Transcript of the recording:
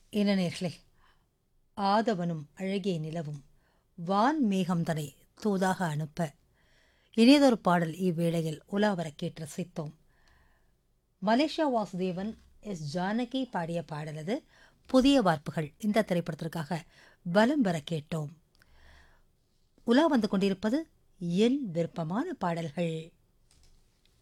இளநேர்களே, ஆதவனும் அழகிய நிலவும் வான் மேகம் தனை தூதாக அனுப்ப இனியதொரு பாடல் இவ்வேளையில் உலாவர கேட்டு ரசித்தோம். மலேசியா வாசுதேவன், எஸ் ஜானகி பாடிய பாடலது புதிய வார்ப்புகள் இந்த திரைப்படத்திற்காக பலம் வர கேட்டோம். உலா வந்து கொண்டிருப்பது என் விருப்பமான பாடல்கள்.